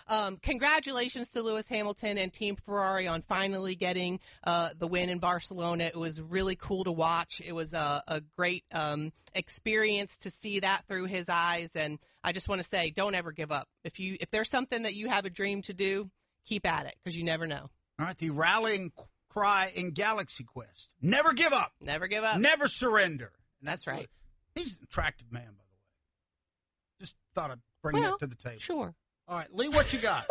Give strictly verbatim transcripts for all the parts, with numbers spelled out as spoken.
um, congratulations to Lewis Hamilton and Team Ferrari on finally getting uh, the win in Barcelona. It was really cool to watch. It was a, a great um, experience to see that through his eyes. And I just want to say, don't ever give up. If you if there's something that you have a dream to do, keep at it, because you never know. All right, the rallying cry in Galaxy Quest: never give up, never give up, never surrender. And that's, that's right. What, he's an attractive man, by the way. Just thought I'd bring well, that to the table. Sure. All right, Lee, what you got?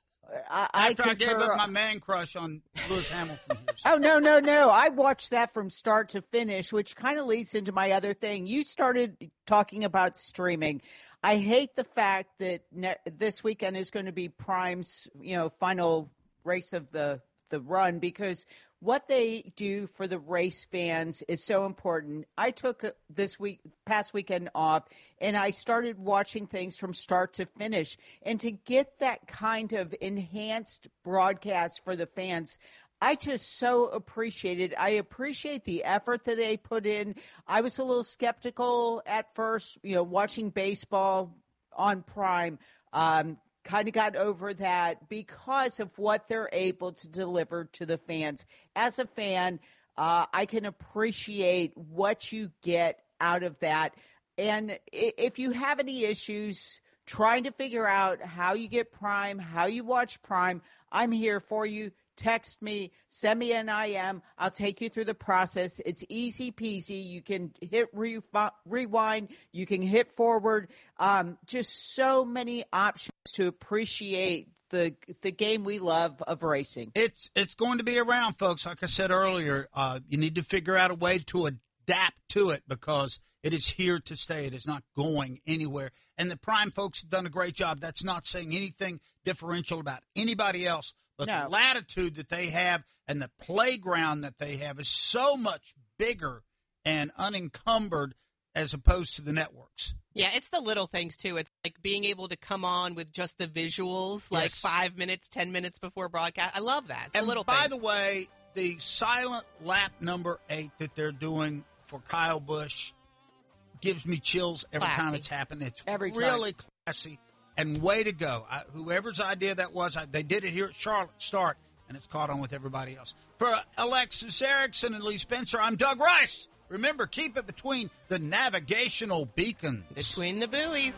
I, I, After I gave concur. up my man crush on Lewis Hamilton. Here, so. Oh, no, no, no. I watched that from start to finish, which kind of leads into my other thing. You started talking about streaming. I hate the fact that ne- this weekend is going to be Prime's, you know, final race of the, the run, because what they do for the race fans is so important. I took this week, past weekend off, and I started watching things from start to finish. And to get that kind of enhanced broadcast for the fans, I just so appreciate it. I appreciate the effort that they put in. I was a little skeptical at first, you know, watching baseball on Prime. Um, kind of got over that because of what they're able to deliver to the fans. As a fan, uh, I can appreciate what you get out of that. And if you have any issues trying to figure out how you get Prime, how you watch Prime, I'm here for you. Text me, send me an I M. I'll take you through the process. It's easy peasy. You can hit re- rewind. You can hit forward. Um, just so many options to appreciate the the game we love of racing. It's it's going to be around, folks. Like I said earlier, uh, you need to figure out a way to adapt to it, because it is here to stay. It is not going anywhere. And the Prime folks have done a great job. That's not saying anything differential about anybody else. But no. the latitude that they have and the playground that they have is so much bigger and unencumbered as opposed to the networks. Yeah, it's the little things, too. It's like being able to come on with just the visuals, like yes. five minutes, ten minutes before broadcast. I love that. It's and the little by things. the way, the silent lap number eight that they're doing for Kyle Busch gives me chills every Classy. time it's happened. It's every really time. classy. And way to go. I, whoever's idea that was, I, they did it here at Charlotte Start, and it's caught on with everybody else. For Alexis Erickson and Lee Spencer, I'm Doug Rice. Remember, keep it between the navigational beacons. Between the buoys.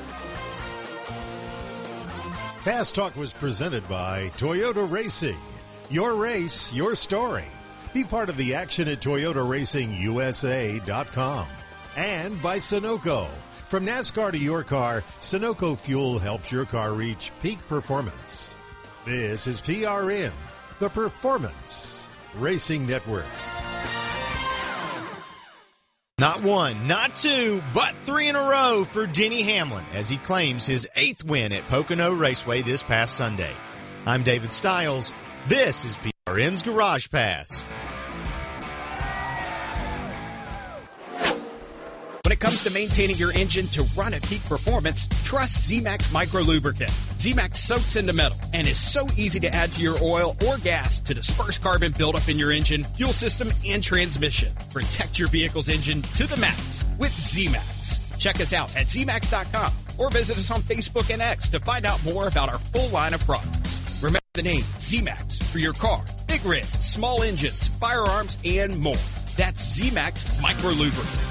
Fast Talk was presented by Toyota Racing. Your race, your story. Be part of the action at Toyota Racing U S A dot com. And by Sunoco. From NASCAR to your car, Sunoco Fuel helps your car reach peak performance. This is P R N, the Performance Racing Network. Not one, not two, but three in a row for Denny Hamlin as he claims his eighth win at Pocono Raceway this past Sunday. I'm David Stiles. This is P R N's Garage Pass. When it comes to maintaining your engine to run at peak performance, trust Z-Max Micro Lubricant. Z-Max soaks into metal and is so easy to add to your oil or gas to disperse carbon buildup in your engine, fuel system, and transmission. Protect your vehicle's engine to the max with Z-Max. Check us out at Z max dot com or visit us on Facebook and X to find out more about our full line of products. Remember the name Z-Max for your car, big rig, small engines, firearms, and more. That's Z-Max Micro Lubricant.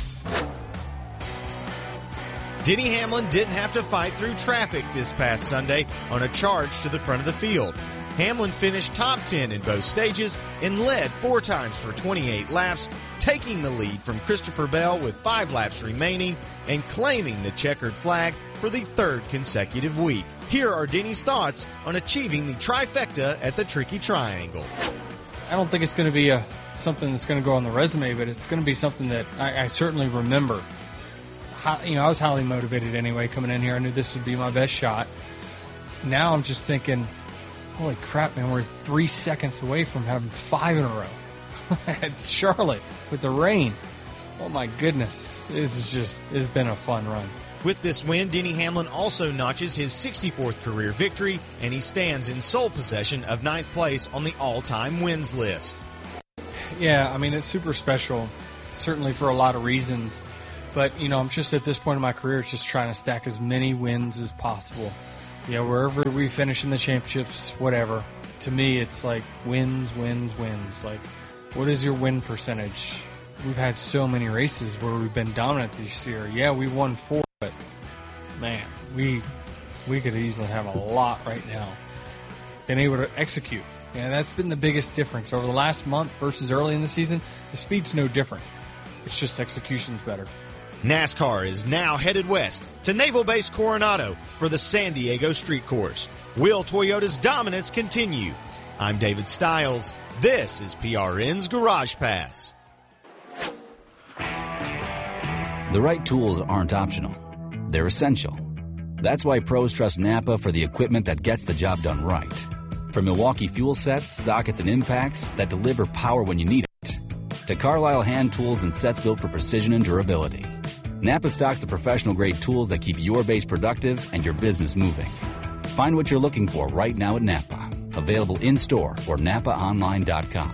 Denny Hamlin didn't have to fight through traffic this past Sunday on a charge to the front of the field. Hamlin finished top ten in both stages and led four times for twenty-eight laps, taking the lead from Christopher Bell with five laps remaining and claiming the checkered flag for the third consecutive week. Here are Denny's thoughts on achieving the trifecta at the Tricky Triangle. I don't think it's going to be a something that's going to go on the resume, but it's going to be something that I, I certainly remember. How, you know, I was highly motivated anyway coming in here. I knew this would be my best shot. Now I'm just thinking, holy crap, man, we're three seconds away from having five in a row at Charlotte with the rain. Oh, my goodness. This is just, it's been a fun run. With this win, Denny Hamlin also notches his sixty-fourth career victory, and he stands in sole possession of ninth place on the all-time wins list. Yeah, I mean, it's super special, certainly for a lot of reasons. But, you know, I'm just at this point in my career just trying to stack as many wins as possible. Yeah, wherever we finish in the championships, whatever. To me, it's like wins, wins, wins. Like, what is your win percentage? We've had so many races where we've been dominant this year. Yeah, we won four, but man, we we could easily have a lot right now. Been able to execute. Yeah, that's been the biggest difference over the last month versus early in the season. The speed's no different. It's just execution's better. NASCAR is now headed west to Naval Base Coronado for the San Diego Street Course. Will Toyota's dominance continue? I'm David Stiles. This is P R N's Garage Pass. The right tools aren't optional. They're essential. That's why pros trust Napa for the equipment that gets the job done right. From Milwaukee fuel sets, sockets, and impacts that deliver power when you need it, to Carlisle hand tools and sets built for precision and durability. Napa stocks the professional-grade tools that keep your base productive and your business moving. Find what you're looking for right now at Napa. Available in-store or napa online dot com.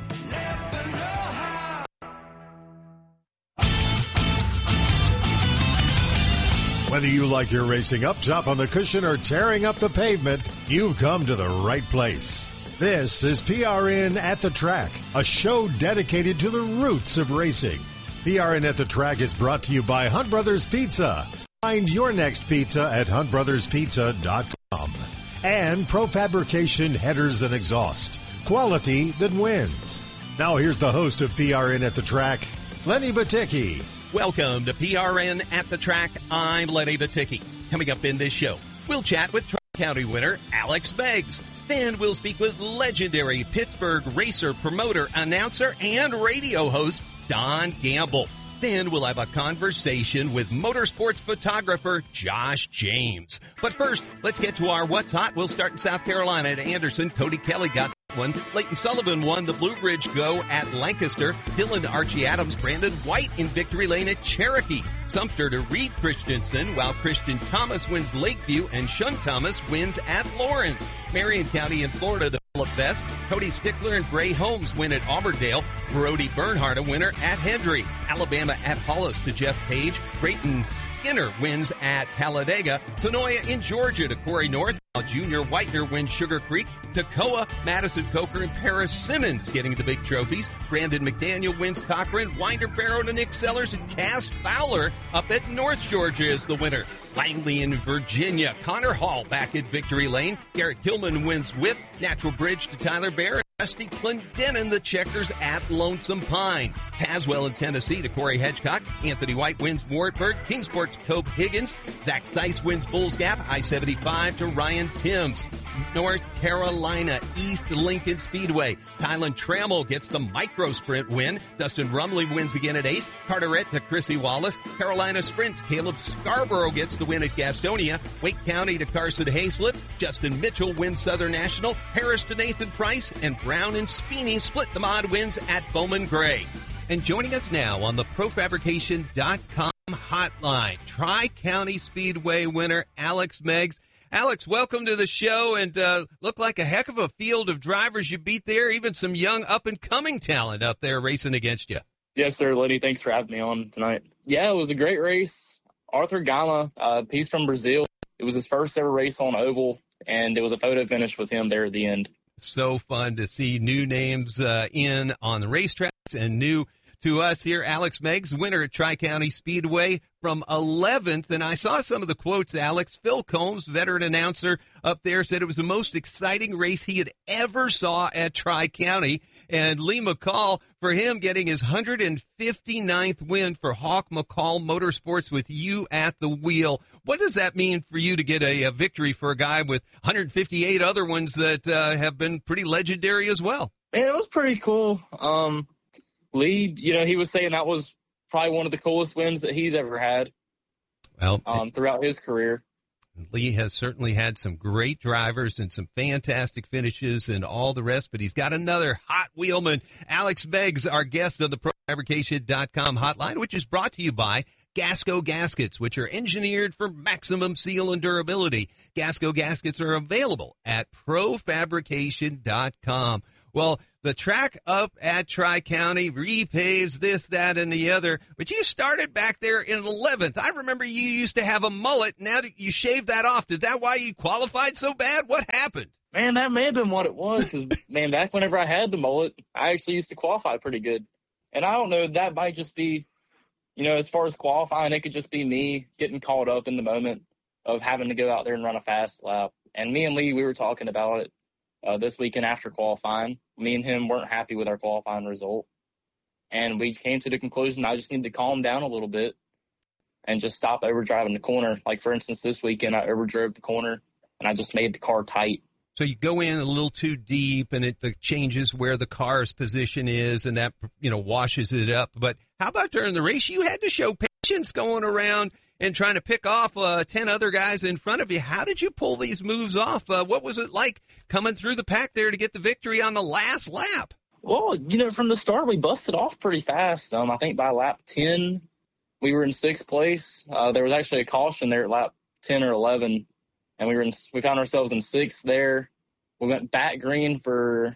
Whether you like your racing up top on the cushion or tearing up the pavement, you've come to the right place. This is P R N At the Track, a show dedicated to the roots of racing. P R N At the Track is brought to you by Hunt Brothers Pizza. Find your next pizza at hunt brothers pizza dot com. And Profabrication Headers and Exhaust. Quality that wins. Now here's the host of P R N At the Track, Lenny Baticki. Welcome to P R N At the Track. I'm Lenny Baticki. Coming up in this show, we'll chat with Tri-County winner Alex Beggs. Then we'll speak with legendary Pittsburgh racer, promoter, announcer, and radio host Don Gamble. Then we'll have a conversation with motorsports photographer Josh James. But first, let's get to our What's Hot. We'll start in South Carolina at Anderson. Cody Kelly got one. Leighton Sullivan won the Blue Ridge Go at Lancaster. Dylan Archie Adams, Brandon White in Victory Lane at Cherokee. Sumter to Reed Christensen, while Christian Thomas wins Lakeview and Shun Thomas wins at Lawrence. Marion County in Florida to Philip Best. Cody Stickler and Bray Holmes win at Auburndale. Brody Bernhardt a winner at Hendry. Alabama at Hollis to Jeff Page. Brayton Skinner wins at Talladega. Sonoya in Georgia to Corey North. Junior Whitener wins Sugar Creek. Toccoa, Madison Coker, and Paris Simmons getting the big trophies. Brandon McDaniel wins Cochran. Winder Barrow to Nick Sellers, and Cass Fowler up at North Georgia is the winner. Langley in Virginia. Connor Hall back at Victory Lane. Garrett Hillman wins Whip. Natural Bridge to Tyler Bear. Rusty Clendenin, the Checkers at Lonesome Pine. Caswell in Tennessee to Corey Hedgecock. Anthony White wins Wartburg. Kingsport to Cope Higgins. Zach Seiss wins Bulls Gap. I seventy-five to Ryan Timms. North Carolina East Lincoln Speedway. Tylen Trammell gets the micro sprint win. Dustin Rumley wins again at Ace. Carteret to Chrissy Wallace. Carolina Sprints. Caleb Scarborough gets the win at Gastonia. Wake County to Carson Hayslip. Justin Mitchell wins Southern National. Harris to Nathan Price. And Brown and Speeney split the mod wins at Bowman Gray. And joining us now on the Profabrication dot com hotline, Tri-County Speedway winner Alex Meggs. Alex, welcome to the show, and uh, look like a heck of a field of drivers you beat there, even some young up-and-coming talent up there racing against you. Yes, sir, Lenny. Thanks for having me on tonight. Yeah, it was a great race. Arthur Gama, uh, he's from Brazil. It was his first ever race on oval, and it was a photo finish with him there at the end. So fun to see new names uh, in on the racetracks and new to us here. Alex Meggs, winner at Tri-County Speedway from eleventh. And I saw some of the quotes, Alex. Phil Combs, veteran announcer up there, said it was the most exciting race he had ever saw at Tri-County. And Lee McCall, for him, getting his one hundred fifty-ninth win for Hawk McCall Motorsports with you at the wheel. What does that mean for you to get a, a victory for a guy with one hundred fifty-eight other ones that uh, have been pretty legendary as well? Man, it was pretty cool. Um, Lee, you know, he was saying that was probably one of the coolest wins that he's ever had well, um, throughout his career. Lee has certainly had some great drivers and some fantastic finishes and all the rest, but he's got another hot wheelman. Alex Beggs, our guest on the Profabrication dot com hotline, which is brought to you by Gasco gaskets, which are engineered for maximum seal and durability. Gasco gaskets are available at pro fabrication dot com. Well, the track up at Tri-County repaves this, that, and the other. But you started back there in eleventh. I remember you used to have a mullet. Now that you shaved that off. Is that why you qualified so bad? What happened? Man, that may have been what it was. 'Cause, man, back whenever I had the mullet, I actually used to qualify pretty good. And I don't know, that might just be, you know, as far as qualifying, it could just be me getting caught up in the moment of having to go out there and run a fast lap. And me and Lee, we were talking about it uh, this weekend after qualifying. Me and him weren't happy with our qualifying result. And we came to the conclusion I just need to calm down a little bit and just stop overdriving the corner. Like, for instance, this weekend I overdrove the corner and I just made the car tight. So you go in a little too deep, and it the changes where the car's position is, and that, you know, washes it up. But how about during the race? You had to show patience going around and trying to pick off uh, ten other guys in front of you. How did you pull these moves off? Uh, what was it like coming through the pack there to get the victory on the last lap? Well, you know, from the start, we busted off pretty fast. Um, I think by lap ten, we were in sixth place. Uh, there was actually a caution there at lap ten or eleven. And we were in, we found ourselves in sixth there. We went back green for,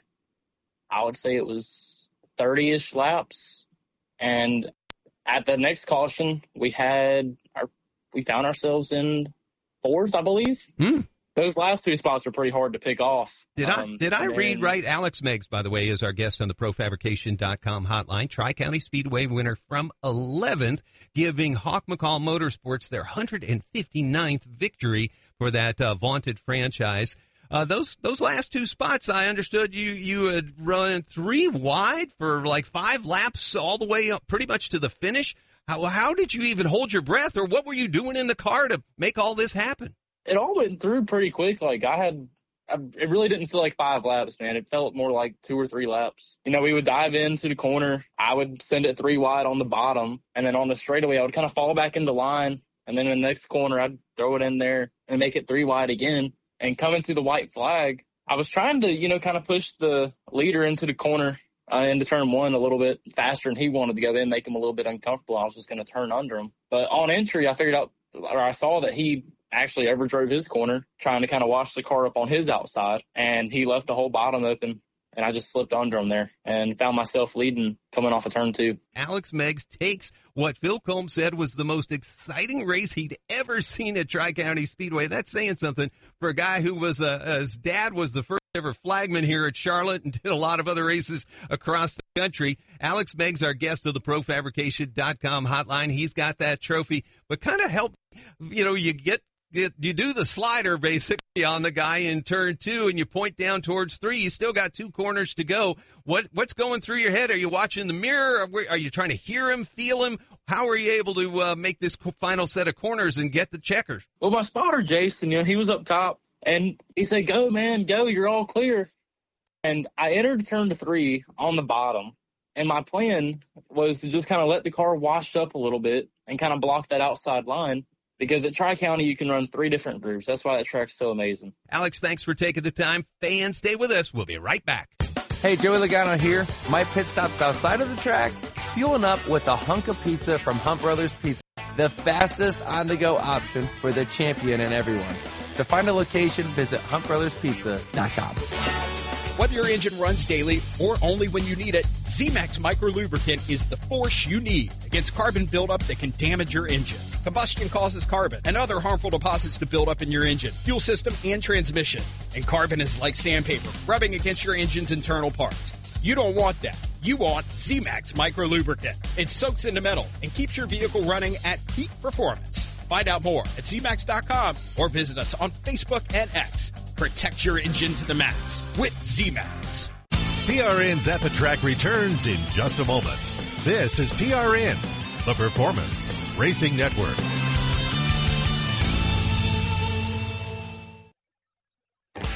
I would say it was thirty-ish laps. And at the next caution, we had our, we found ourselves in fourth, I believe. Hmm. Those last two spots were pretty hard to pick off. Did I um, did I then, read right? Alex Meggs, by the way, is our guest on the pro fabrication dot com hotline. Tri-County Speedway winner from eleventh, giving Hawk McCall Motorsports their one hundred fifty-ninth victory for that uh, vaunted franchise. Uh, those those last two spots, I understood you you had run three wide for like five laps all the way up pretty much to the finish. How how did you even hold your breath, or what were you doing in the car to make all this happen? It all went through pretty quick. Like I had, I, it really didn't feel like five laps, man. It felt more like two or three laps. You know, we would dive into the corner. I would send it three wide on the bottom, and then on the straightaway, I would kind of fall back into line. And then in the next corner, I'd throw it in there and make it three wide again. And coming to the white flag, I was trying to, you know, kind of push the leader into the corner uh, into turn one a little bit faster, and he wanted to go in, make him a little bit uncomfortable. I was just going to turn under him. But on entry, I figured out, or I saw that he actually overdrove his corner, trying to kind of wash the car up on his outside, and he left the whole bottom open. And I just slipped under him there and found myself leading coming off of turn two. Alex Meggs takes what Phil Combs said was the most exciting race he'd ever seen at Tri-County Speedway. That's saying something for a guy who was, uh, his dad was the first ever flagman here at Charlotte and did a lot of other races across the country. Alex Meggs, our guest of the pro fabrication dot com hotline. He's got that trophy, but kind of help, you know, you get You do the slider basically on the guy in turn two, and you point down towards three. You still got two corners to go. What what's going through your head? Are you watching the mirror? Are you trying to hear him, feel him? How are you able to uh, make this final set of corners and get the checkers? Well, my spotter, Jason, you know, he was up top, and he said, "Go, man, go. You're all clear." And I entered turn three on the bottom, and my plan was to just kind of let the car wash up a little bit and kind of block that outside line. Because at Tri-County, you can run three different groups. That's why that track's so amazing. Alex, thanks for taking the time. Fans, stay with us. We'll be right back. Hey, Joey Logano here. My pit stop's outside of the track, fueling up with a hunk of pizza from Hunt Brothers Pizza, the fastest on-the-go option for the champion and everyone. To find a location, visit hunt brothers pizza dot com. Whether your engine runs daily or only when you need it, Z-Max Micro Lubricant is the force you need against carbon buildup that can damage your engine. Combustion causes carbon and other harmful deposits to build up in your engine, fuel system, and transmission. And carbon is like sandpaper, rubbing against your engine's internal parts. You don't want that. You want Z-Max Micro Lubricant. It soaks into metal and keeps your vehicle running at peak performance. Find out more at Z max dot com or visit us on Facebook and X. Protect your engine to the max with Z-Max. P R N's At the Track returns in just a moment. This is P R N, the Performance Racing Network.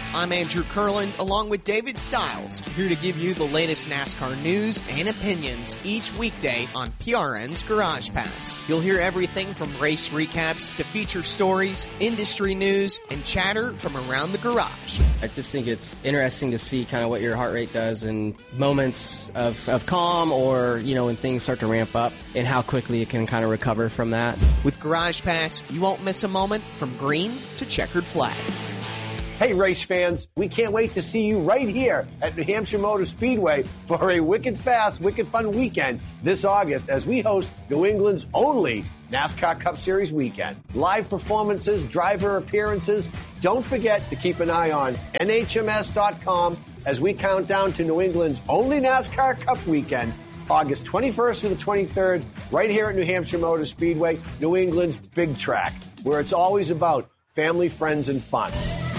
I'm Andrew Kurland, along with David Stiles, here to give you the latest NASCAR news and opinions each weekday on P R N's Garage Pass. You'll hear everything from race recaps to feature stories, industry news, and chatter from around the garage. I just think it's interesting to see kind of what your heart rate does in moments of, of calm or, you know, when things start to ramp up and how quickly it can kind of recover from that. With Garage Pass, you won't miss a moment from green to checkered flag. Hey, race fans, we can't wait to see you right here at New Hampshire Motor Speedway for a wicked fast, wicked fun weekend this August as we host New England's only NASCAR Cup Series weekend. Live performances, driver appearances. Don't forget to keep an eye on N H M S dot com as we count down to New England's only NASCAR Cup weekend, August twenty-first to the twenty-third, right here at New Hampshire Motor Speedway, New England's big track, where it's always about family, friends, and fun.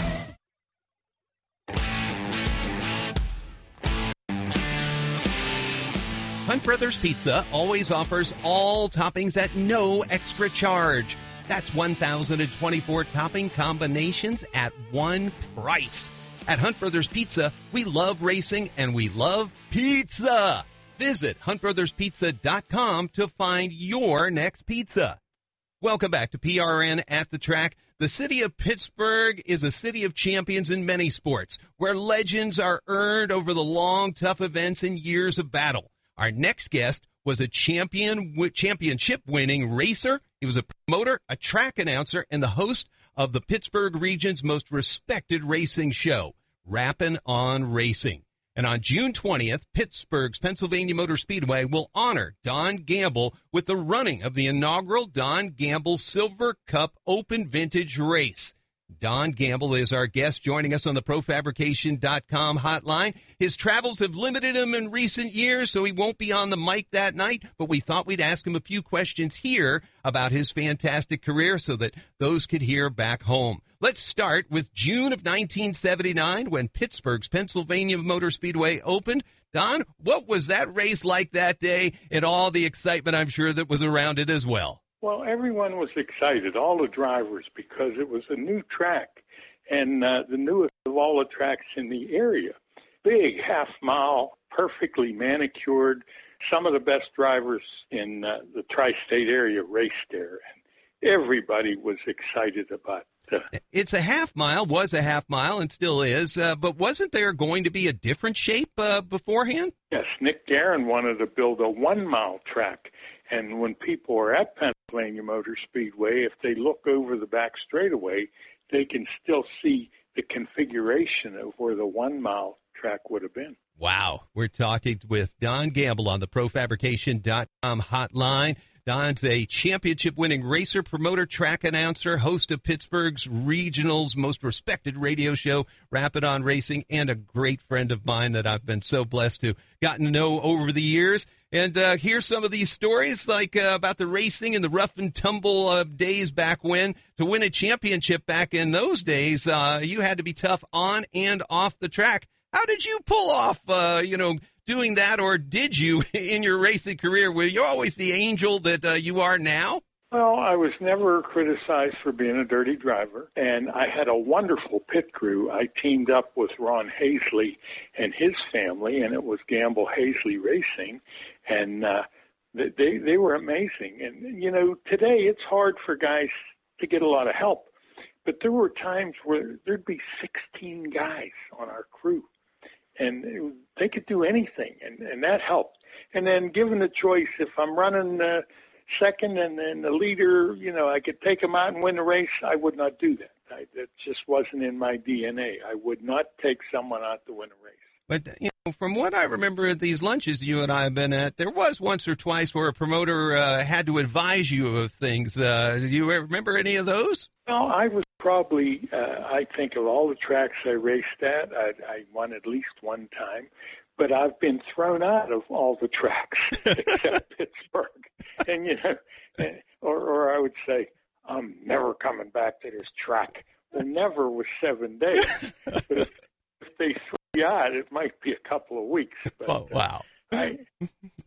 Hunt Brothers Pizza always offers all toppings at no extra charge. That's one thousand twenty-four topping combinations at one price. At Hunt Brothers Pizza, we love racing and we love pizza. Visit hunt brothers pizza dot com to find your next pizza. Welcome back to P R N at the Track. The city of Pittsburgh is a city of champions in many sports, where legends are earned over the long, tough events and years of battle. Our next guest was a champion, championship-winning racer. He was a promoter, a track announcer, and the host of the Pittsburgh region's most respected racing show, Rappin' on Racing. And on June twentieth, Pittsburgh's Pennsylvania Motor Speedway will honor Don Gamble with the running of the inaugural Don Gamble Silver Cup Open Vintage Race. Don Gamble is our guest, joining us on the pro fabrication dot com hotline. His travels have limited him in recent years, so he won't be on the mic that night, but we thought we'd ask him a few questions here about his fantastic career so that those could hear back home. Let's start with June of nineteen seventy-nine, when Pittsburgh's Pennsylvania Motor Speedway opened. Don, what was that race like that day, and all the excitement I'm sure that was around it as well? Well, everyone was excited, all the drivers, because it was a new track and uh, the newest of all the tracks in the area. Big half mile, perfectly manicured. Some of the best drivers in uh, the tri-state area raced there, and everybody was excited about it. It's a half mile, was a half mile, and still is, uh, but wasn't there going to be a different shape uh, beforehand? Yes, Nick Guerin wanted to build a one-mile track, and when people are at Pennsylvania Motor Speedway, if they look over the back straightaway, they can still see the configuration of where the one-mile track would have been. Wow. We're talking with Don Gamble on the pro fabrication dot com hotline. Don's a championship-winning racer, promoter, track announcer, host of Pittsburgh's regional's most respected radio show, Rappin' on Racing, and a great friend of mine that I've been so blessed to gotten to know over the years. And uh, hear some of these stories, like uh, about the racing and the rough and tumble uh, days back when. To win a championship back in those days, uh, you had to be tough on and off the track. How did you pull off, uh, you know, doing that, or did you in your racing career? Were you always the angel that uh, you are now? Well, I was never criticized for being a dirty driver, and I had a wonderful pit crew. I teamed up with Ron Hazley and his family, and it was Gamble Hazley Racing, and uh, they they were amazing. And, you know, today it's hard for guys to get a lot of help, but there were times where there'd be sixteen guys on our crew, and it, they could do anything, and, and that helped. And then given the choice, if I'm running uh, second and then the leader, you know, I could take him out and win the race, I would not do that. I, that just wasn't in my D N A. I would not take someone out to win a race. But, you know, from what I remember at these lunches you and I have been at, there was once or twice where a promoter uh, had to advise you of things. Uh, do you remember any of those? Well, I was probably, uh, I think of all the tracks I raced at, I, I won at least one time. But I've been thrown out of all the tracks except Pittsburgh. And, you know, or, or I would say, I'm never coming back to this track. The never was seven days. But if, if they throw you out, it might be a couple of weeks. But, oh, wow. Uh, I,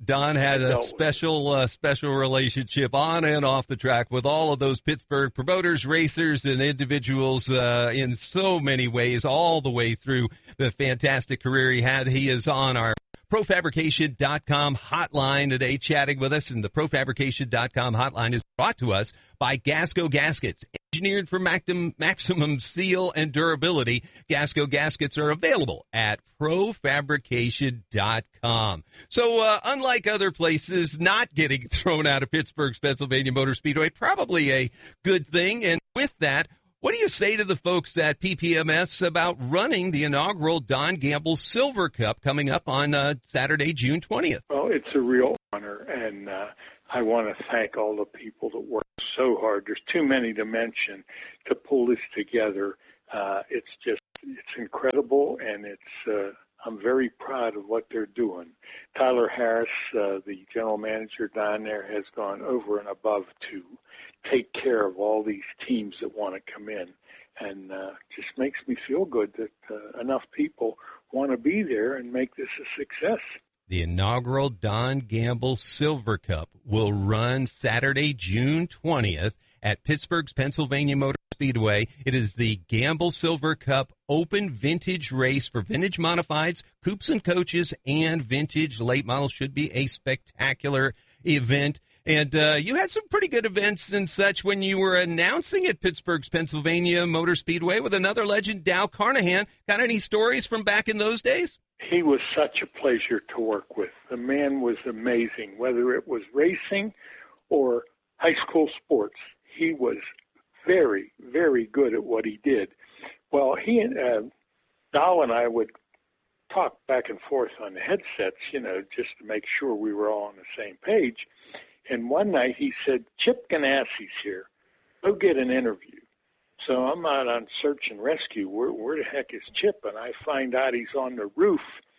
Don had a dealt special, uh, special relationship on and off the track with all of those Pittsburgh promoters, racers, and individuals uh, in so many ways, all the way through the fantastic career he had. He is on our pro fabrication dot com hotline today chatting with us, and the pro fabrication dot com hotline is brought to us by Gasco Gaskets. Engineered for maximum, maximum seal and durability, Gasco Gaskets are available at pro fabrication dot com. So uh, unlike other places not getting thrown out of Pittsburgh's Pennsylvania Motor Speedway, probably a good thing. And with that, what do you say to the folks at P P M S about running the inaugural Don Gamble Silver Cup coming up on uh, Saturday, June twentieth? Well, it's a real honor, and uh, I want to thank all the people that work so hard. There's too many to mention to pull this together. Uh, it's just, it's incredible, and it's, uh, I'm very proud of what they're doing. Tyler Harris, uh, the general manager down there, has gone over and above to take care of all these teams that want to come in, and uh, just makes me feel good that uh, enough people want to be there and make this a success. The inaugural Don Gamble Silver Cup will run Saturday, June twentieth at Pittsburgh's Pennsylvania Motor Speedway. It is the Gamble Silver Cup open vintage race for vintage modifieds, coupes and coaches, and vintage late models. Should be a spectacular event. And uh, you had some pretty good events and such when you were announcing at Pittsburgh's Pennsylvania Motor Speedway with another legend, Dal Carnahan. Got any stories from back in those days? He was such a pleasure to work with. The man was amazing, whether it was racing or high school sports. He was very, very good at what he did. Well, he and uh, Dal and I would talk back and forth on the headsets, you know, just to make sure we were all on the same page. And one night he said, Chip Ganassi's here. Go get an interview. So I'm out on search and rescue. Where, where the heck is Chip? And I find out he's on the roof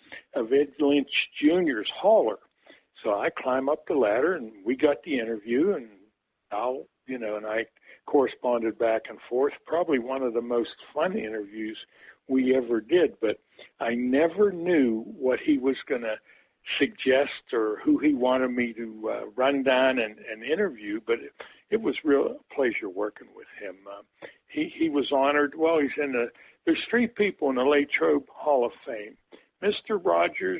of Ed Lynch Junior's hauler. So I climb up the ladder, and we got the interview, and I'll, you know, and I corresponded back and forth. Probably one of the most fun interviews we ever did, but I never knew what he was going to suggest or who he wanted me to uh, run down and, and interview, but it, it was real pleasure working with him. Uh, he, he was honored. Well, he's in the, there's three people in the Latrobe Hall of Fame. Mister Rogers,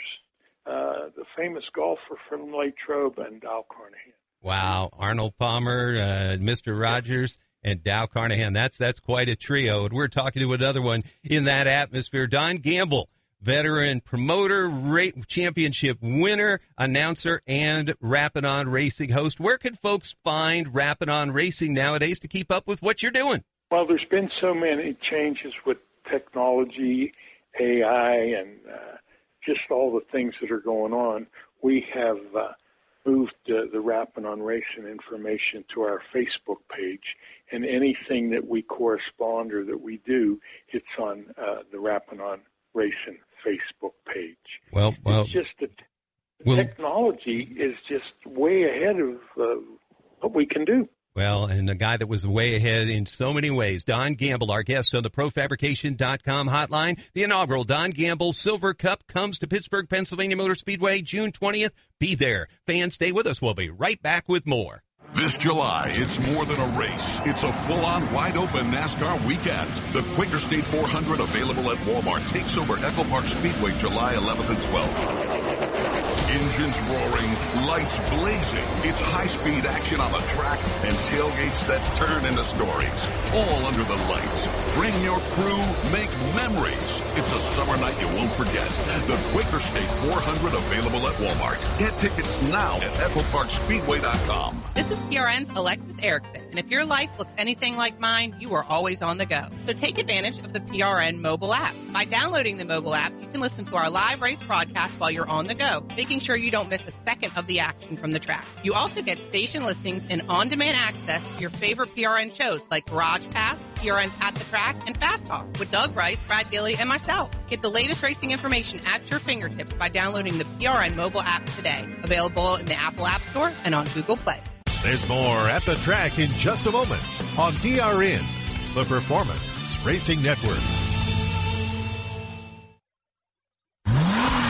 uh, the famous golfer from Latrobe, and Dal Carnahan. Wow, Arnold Palmer, uh, Mister Rogers, and Dal Carnahan. That's that's quite a trio. And we're talking to another one in that atmosphere, Don Gamble, veteran promoter, ra- championship winner, announcer, and Rappin' On Racing host. Where can folks find Rappin' On Racing nowadays to keep up with what you're doing? Well, there's been so many changes with technology, A I, and uh, just all the things that are going on. We have uh, moved uh, the Rappin' On Racing information to our Facebook page, and anything that we correspond or that we do, it's on uh, the Rappin' On Racing Facebook page. Well, well, it's just that well, technology is just way ahead of uh, what we can do. Well, and a guy that was way ahead in so many ways, Don Gamble, our guest on the pro fabrication dot com hotline. The inaugural Don Gamble Silver Cup comes to Pittsburgh, Pennsylvania Motor Speedway, June twentieth. Be there. Fans, stay with us. We'll be right back with more. This July, it's more than a race. It's a full-on, wide-open NASCAR weekend. The Quaker State four hundred, available at Walmart, takes over Echo Park Speedway July eleventh and twelfth. Engines roaring, lights blazing. It's high-speed action on the track and tailgates that turn into stories. All under the lights. Bring your crew, make memories. It's a summer night you won't forget. The Quaker State four hundred, available at Walmart. Get tickets now at echo park speedway dot com. This is P R N's Alexis Erickson, and if your life looks anything like mine, you are always on the go. So take advantage of the P R N mobile app. By downloading the mobile app, you can listen to our live race broadcast while you're on the go, making sure you don't miss a second of the action from the track. You also get station listings and on-demand access to your favorite P R N shows like Garage Pass, P R N's At the Track, and Fast Talk with Doug Rice, Brad Gilly, and myself. Get the latest racing information at your fingertips by downloading the P R N mobile app today. Available in the Apple App Store and on Google Play. There's more At the Track in just a moment on P R N, the Performance Racing Network. Hey,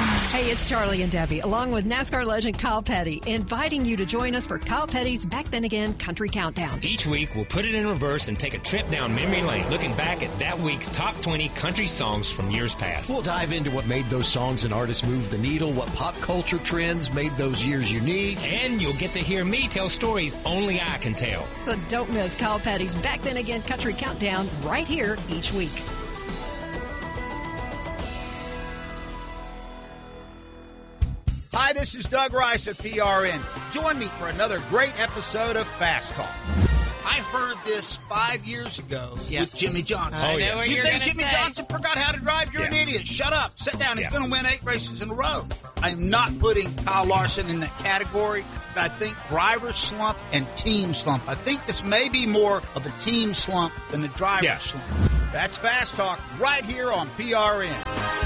Hey, it's Charlie and Debbie, along with NASCAR legend Kyle Petty, inviting you to join us for Kyle Petty's Back Then Again Country Countdown. Each week, we'll put it in reverse and take a trip down memory lane, looking back at that week's top twenty country songs from years past. We'll dive into what made those songs and artists move the needle, what pop culture trends made those years unique. And you'll get to hear me tell stories only I can tell. So don't miss Kyle Petty's Back Then Again Country Countdown right here each week. Hi, this is Doug Rice of P R N. Join me for another great episode of Fast Talk. I heard this five years ago yeah. with Jimmy Johnson. I know yeah. what you you're think gonna Jimmy say. Johnson forgot how to drive? You're yeah. an idiot. Shut up. Sit down. He's yeah. going to win eight races in a row. I'm not putting Kyle Larson in that category. But I think driver slump and team slump. I think this may be more of a team slump than a driver yeah. slump. That's Fast Talk right here on P R N.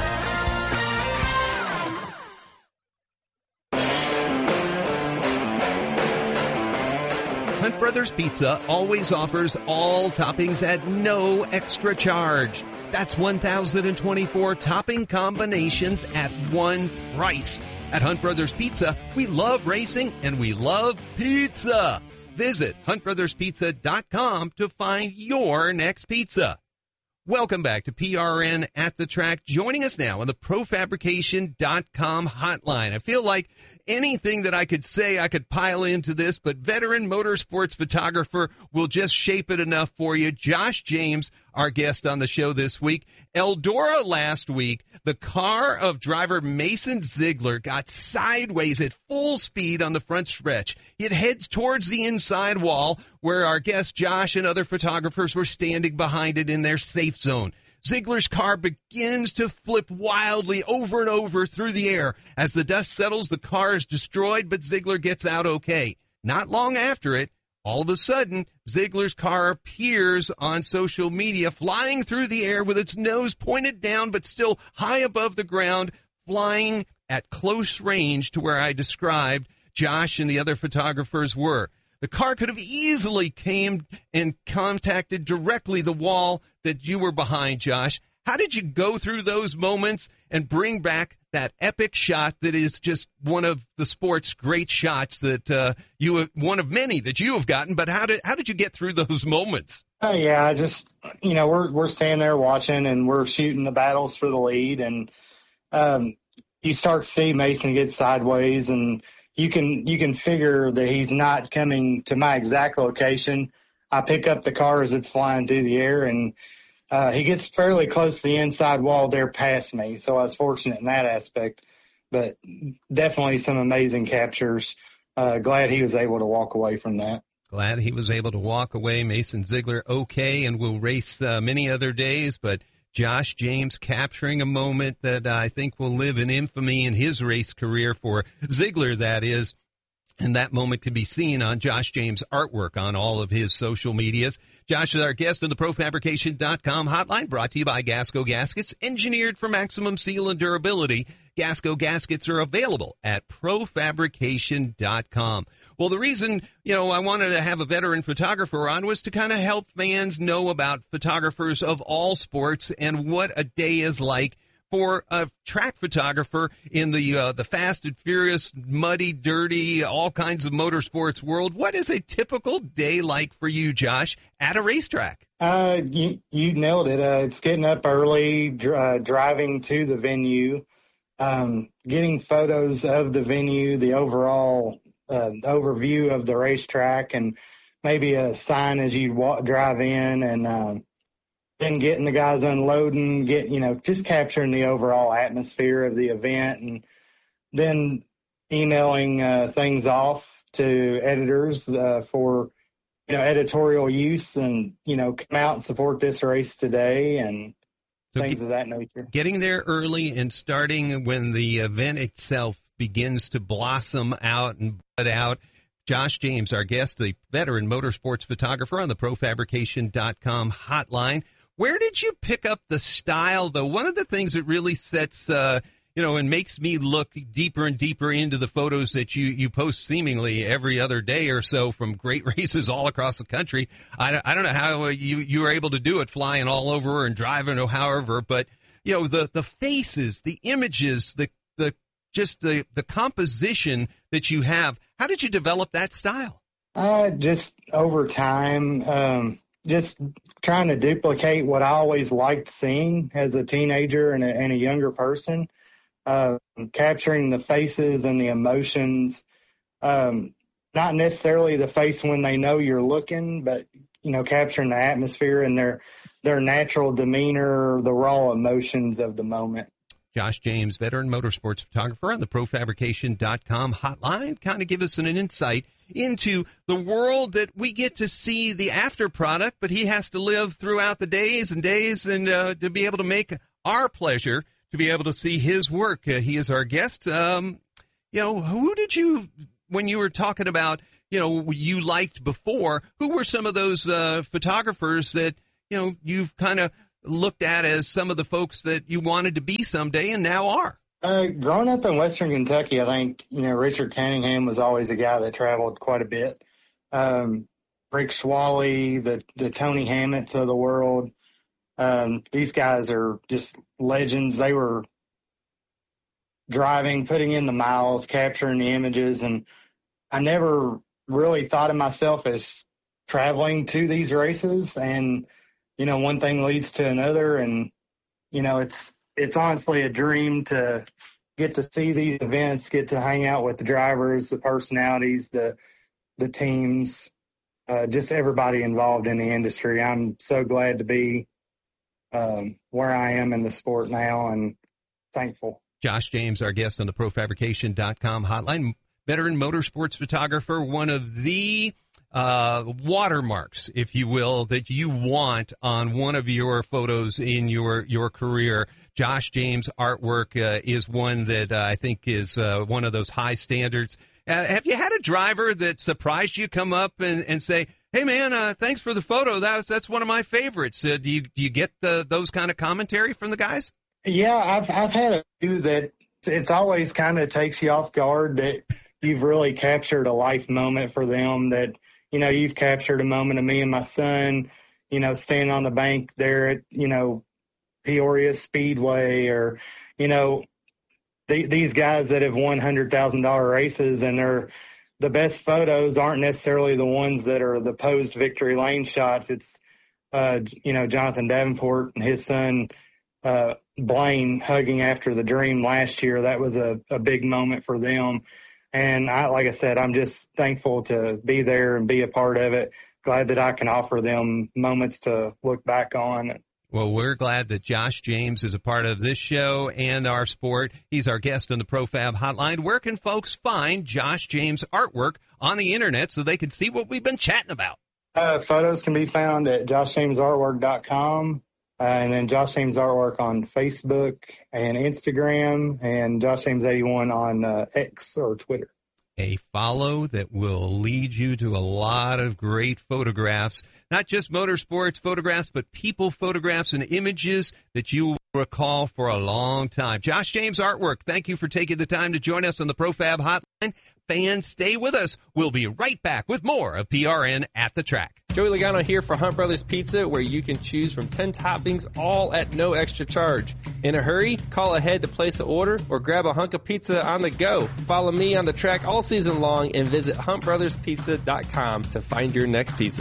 Hunt Brothers Pizza always offers all toppings at no extra charge. That's one thousand twenty-four topping combinations at one price. At Hunt Brothers Pizza, we love racing and we love pizza. Visit hunt brothers pizza dot com to find your next pizza. Welcome back to P R N at the Track. Joining us now on the pro fabrication dot com hotline. I feel like anything that I could say, I could pile into this, but veteran motorsports photographer will just shape it enough for you. Josh James, our guest on the show this week. Eldora last week, the car of driver Mason Ziegler got sideways at full speed on the front stretch. It heads towards the inside wall where our guest Josh and other photographers were standing behind it in their safe zone. Ziegler's car begins to flip wildly over and over through the air. As the dust settles, the car is destroyed, but Ziegler gets out okay. Not long after it, all of a sudden, Ziegler's car appears on social media, flying through the air with its nose pointed down, but still high above the ground, flying at close range to where I described Josh and the other photographers were. The car could have easily came and contacted directly the wall that you were behind, Josh. How did you go through those moments and bring back that epic shot that is just one of the sport's great shots that uh, you have, one of many that you have gotten? But how did how did you get through those moments? Oh yeah, I just you know we're we're standing there watching and we're shooting the battles for the lead, and um, you start to see Mason get sideways, and you can you can figure that he's not coming to my exact location. I pick up the car as it's flying through the air, and uh, he gets fairly close to the inside wall there past me. So I was fortunate in that aspect, but definitely some amazing captures. Uh, glad he was able to walk away from that. Glad he was able to walk away. Mason Ziegler okay, and will race uh, many other days, but Josh James capturing a moment that uh, I think will live in infamy in his race career for Ziegler, that is. And that moment can be seen on Josh James' artwork on all of his social medias. Josh is our guest on the pro fabrication dot com hotline, brought to you by Gasco Gaskets, engineered for maximum seal and durability. Gasco Gaskets are available at pro fabrication dot com. Well, the reason, you know, I wanted to have a veteran photographer on was to kind of help fans know about photographers of all sports and what a day is like for a track photographer in the uh, the fast and furious, muddy, dirty, all kinds of motorsports world. What is a typical day like for you, Josh, at a racetrack? Uh, you, you nailed it. Uh, it's getting up early, dr- uh, driving to the venue, um, getting photos of the venue, the overall uh, overview of the racetrack, and maybe a sign as you walk, drive in, and um, then getting the guys unloading, get, you know, just capturing the overall atmosphere of the event, and then emailing uh, things off to editors uh, for, you know, editorial use, and, you know, come out and support this race today, and so things get, of that nature. Getting there early and starting when the event itself begins to blossom out and bud out. Josh James, our guest, the veteran motorsports photographer on the pro fabrication dot com hotline. Where did you pick up the style, though? One of the things that really sets, uh, you know, and makes me look deeper and deeper into the photos that you, you post seemingly every other day or so from great races all across the country. I don't, I don't know how you, you were able to do it, flying all over and driving or however, but, you know, the, the faces, the images, the, the just the, the composition that you have. How did you develop that style? Uh, just over time, um, just trying to duplicate what I always liked seeing as a teenager and a, and a younger person, uh, capturing the faces and the emotions, um, not necessarily the face when they know you're looking, but, you know, capturing the atmosphere and their, their natural demeanor, the raw emotions of the moment. Josh James, veteran motorsports photographer on the pro fabrication dot com hotline, kind of give us an insight into the world that we get to see the after product, but he has to live throughout the days and days and uh, to be able to make our pleasure to be able to see his work. Uh, he is our guest. Um, you know, who did you, when you were talking about, you know, you liked before, who were some of those uh, photographers that, you know, you've kind of looked at as some of the folks that you wanted to be someday and now are? Uh, growing up in Western Kentucky, I think, you know, Richard Cunningham was always a guy that traveled quite a bit. Um, Rick Schwally, the, the Tony Hammonds of the world. Um, these guys are just legends. They were driving, putting in the miles, capturing the images. And I never really thought of myself as traveling to these races. And, you know, one thing leads to another. And, you know, it's, it's honestly a dream to get to see these events, get to hang out with the drivers, the personalities, the, the teams, uh, just everybody involved in the industry. I'm so glad to be, um, where I am in the sport now and thankful. Josh James, our guest on the pro fabrication dot com hotline, veteran motorsports photographer, one of the uh, watermarks, if you will, that you want on one of your photos in your, your career. Josh James artwork uh, is one that uh, I think is uh, one of those high standards. Uh, have you had a driver that surprised you come up and, and say, hey, man, uh, thanks for the photo. That's, that's one of my favorites. Uh, do you, do you get the, those kind of commentary from the guys? Yeah, I've, I've had a few that it's always kind of takes you off guard that you've really captured a life moment for them, that, you know, you've captured a moment of me and my son, you know, standing on the bank there at, you know, Peoria Speedway, or, you know, the, these guys that have won one hundred thousand dollars races, and they're, the best photos aren't necessarily the ones that are the posed victory lane shots. It's, uh, you know, Jonathan Davenport and his son, uh, Blaine hugging after the dream last year. That was a, a big moment for them. And I, like I said, I'm just thankful to be there and be a part of it. Glad that I can offer them moments to look back on. Well, we're glad that Josh James is a part of this show and our sport. He's our guest on the ProFab Hotline. Where can folks find Josh James artwork on the internet so they can see what we've been chatting about? Uh, photos can be found at josh james artwork dot com. Uh, and then Josh James Artwork on Facebook and Instagram, and Josh James eighty-one on uh, X or Twitter. A follow that will lead you to a lot of great photographs, not just motorsports photographs, but people photographs and images that you will recall for a long time. Josh James Artwork, thank you for taking the time to join us on the ProFab Hotline. Fans, stay with us. We'll be right back with more of P R N at the Track. Joey Logano here for Hunt Brothers Pizza, where you can choose from ten toppings, all at no extra charge. In a hurry? Call ahead to place an order or grab a hunk of pizza on the go. Follow me on the track all season long and visit hunt brothers pizza dot com to find your next pizza.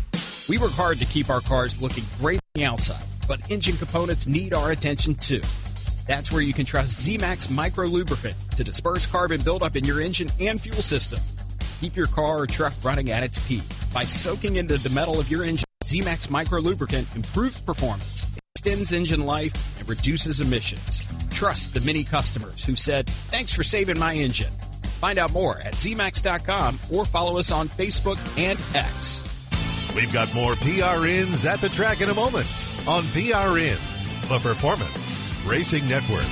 We work hard to keep our cars looking great on the outside, but engine components need our attention too. That's where you can trust Z-Max Micro Lubricant to disperse carbon buildup in your engine and fuel system. Keep your car or truck running at its peak by soaking into the metal of your engine. Z-Max Micro Lubricant improves performance, extends engine life, and reduces emissions. Trust the many customers who said, thanks for saving my engine. Find out more at Z max dot com or follow us on Facebook and X. We've got more P R Ns at the track in a moment on P R N, the Performance Racing Network.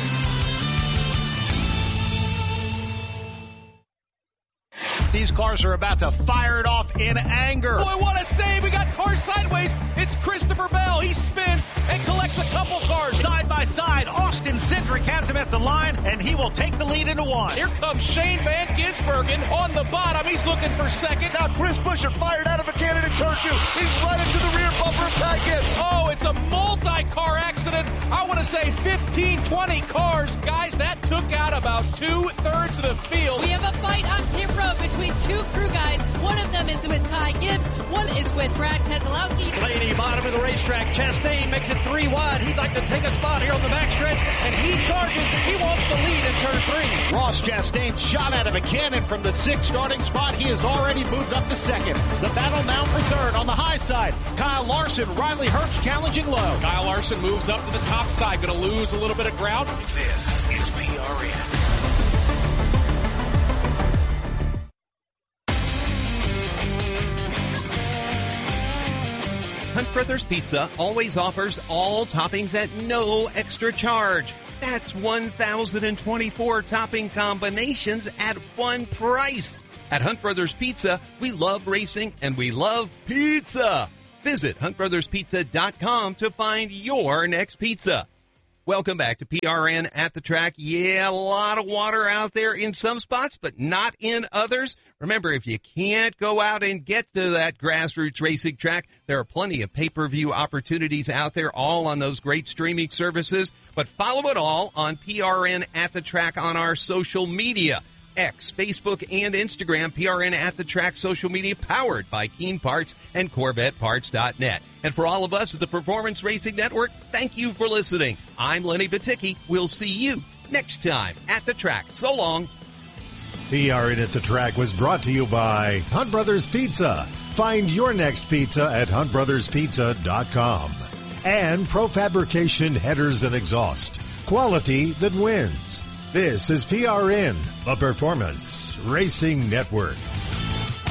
These cars are about to fire it off in anger. Boy, what a save. We got cars sideways. It's Christopher Bell. He spins and collects a couple cars. Side by side, off Austin Cindric has him at the line, and he will take the lead into one. Here comes Shane Van Gisbergen on the bottom. He's looking for second. Now Chris Buescher fired out of a cannon in turn two. He's right into the rear bumper of Ty Gibbs. Oh, it's a multi-car accident. I want to say fifteen, twenty cars. Guys, that took out about two-thirds of the field. We have a fight on pit road between two crew guys. One of them is with Ty Gibbs. One is with Brad Keselowski. Blaney, bottom of the racetrack. Chastain makes it three wide. He'd like to take a spot here on the backstretch, and he charges. He wants the lead in turn three. Ross Chastain shot out of a cannon from the sixth starting spot. He has already moved up to second. The battle now for third on the high side. Kyle Larson, Riley Herbst challenging low. Kyle Larson moves up to the top side. Going to lose a little bit of ground. This is P R N. Hunt Brothers Pizza always offers all toppings at no extra charge. That's one thousand twenty-four topping combinations at one price. At Hunt Brothers Pizza, we love racing and we love pizza. Visit hunt brothers pizza dot com to find your next pizza. Welcome back to P R N at the track. Yeah, a lot of water out there in some spots, but not in others. Remember, if you can't go out and get to that grassroots racing track, there are plenty of pay-per-view opportunities out there, all on those great streaming services. But follow it all on P R N at the track on our social media. X, Facebook, and Instagram, P R N at the track social media, powered by Keen Parts and Corvette Parts dot net. And for all of us at the Performance Racing Network, thank you for listening. I'm Lenny Baticki. We'll see you next time at the track. So long. P R N at the Track was brought to you by Hunt Brothers Pizza. Find your next pizza at hunt brothers pizza dot com. And Profabrication Headers and Exhaust. Quality that wins. This is P R N, the Performance Racing Network.